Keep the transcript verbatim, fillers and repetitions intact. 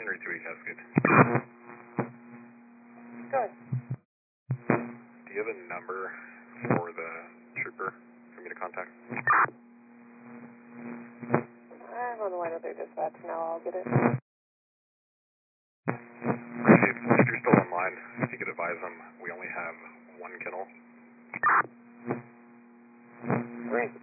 Henry three, that's good. Good. Do you have a number for the trooper for me to contact? I'm on the line with their dispatch now. I'll get it. Appreciate it. If you're still online, if you could advise them, we only have one kennel. Great.